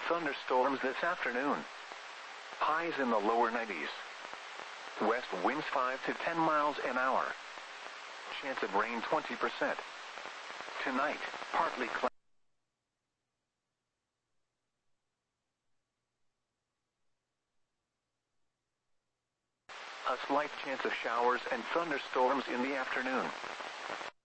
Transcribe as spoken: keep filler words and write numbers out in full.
thunderstorms this afternoon. Highs in the lower nineties. West winds five to ten miles an hour. Chance of rain twenty percent. Tonight, partly cloudy. A slight chance of showers and thunderstorms in the afternoon.